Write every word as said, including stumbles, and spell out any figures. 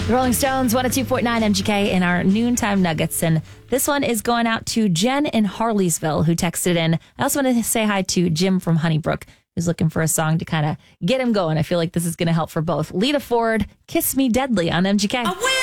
The Rolling Stones, one oh two point nine M G K in our noontime nuggets. And this one is going out to Jen in Harleysville, who texted in. I also want to say hi to Jim from Honeybrook, who's looking for a song to kind of get him going. I feel like this is going to help for both. Lita Ford, Kiss Me Deadly on M G K.